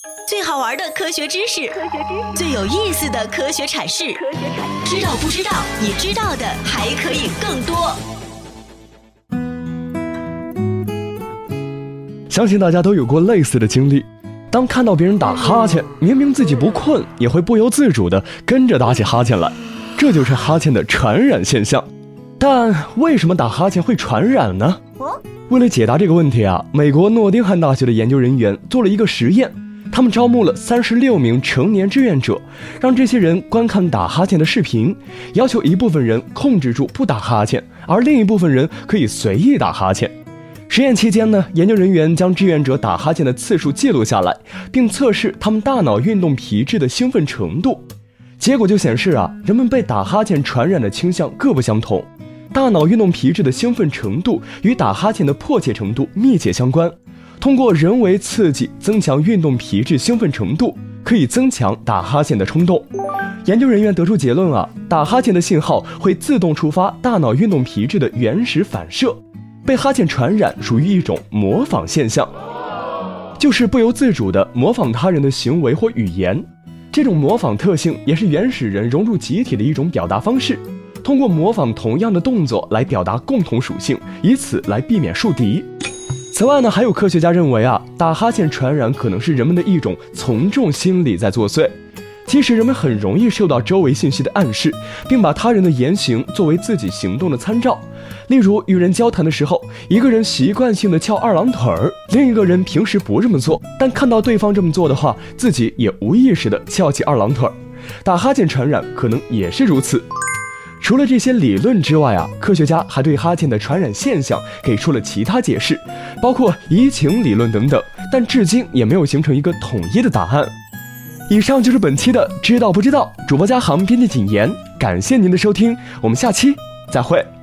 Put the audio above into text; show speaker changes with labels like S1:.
S1: 最好玩的科学知识，最有意思的科学阐释，知道不知道？你知道的还可以更多。
S2: 相信大家都有过类似的经历，当看到别人打哈欠，明明自己不困，也会不由自主地跟着打起哈欠来，这就是哈欠的传染现象。但为什么打哈欠会传染呢？为了解答这个问题美国诺丁汉大学的研究人员做了一个实验，他们招募了36名成年志愿者，让这些人观看打哈欠的视频，要求一部分人控制住不打哈欠，而另一部分人可以随意打哈欠。实验期间呢，研究人员将志愿者打哈欠的次数记录下来，并测试他们大脑运动皮质的兴奋程度。结果就显示人们被打哈欠传染的倾向各不相同。大脑运动皮质的兴奋程度与打哈欠的迫切程度密切相关。通过人为刺激增强运动皮质兴奋程度，可以增强打哈欠的冲动。研究人员得出结论打哈欠的信号会自动触发大脑运动皮质的原始反射。被哈欠传染属于一种模仿现象，就是不由自主地模仿他人的行为或语言。这种模仿特性也是原始人融入集体的一种表达方式，通过模仿同样的动作来表达共同属性，以此来避免树敌。此外呢，还有科学家认为打哈欠传染可能是人们的一种从众心理在作祟。其实人们很容易受到周围信息的暗示，并把他人的言行作为自己行动的参照。例如与人交谈的时候，一个人习惯性的翘二郎腿儿，另一个人平时不这么做，但看到对方这么做的话，自己也无意识的翘起二郎腿儿。打哈欠传染可能也是如此。除了这些理论之外科学家还对哈欠的传染现象给出了其他解释，包括移情理论等等，但至今也没有形成一个统一的答案。以上就是本期的知道不知道，主播嘉航，编辑谨言，感谢您的收听，我们下期再会。